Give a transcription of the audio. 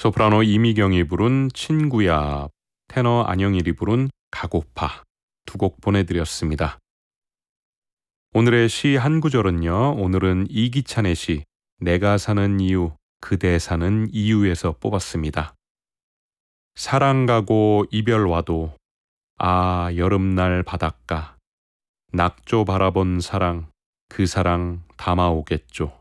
소프라노 이미경이 부른 친구야, 테너 안영일이 부른 가고파 두 곡 보내드렸습니다. 오늘의 시 한 구절은요. 오늘은 이기찬의 시 내가 사는 이유, 그대 사는 이유에서 뽑았습니다. 사랑 가고 이별 와도 아 여름날 바닷가 낙조 바라본 사랑 그 사랑 담아오겠죠.